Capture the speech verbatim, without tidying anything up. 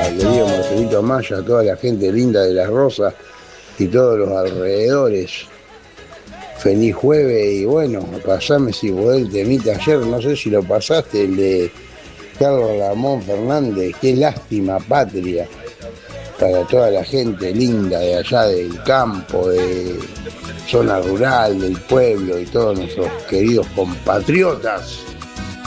al querido Marcelito Maya, a toda la gente linda de Las Rosas y todos los alrededores. Feliz jueves y bueno, pasame si podés el temita ayer, no sé si lo pasaste, el de Carlos Ramón Fernández, qué lástima patria, para toda la gente linda de allá del campo, de zona rural, del pueblo y todos nuestros queridos compatriotas.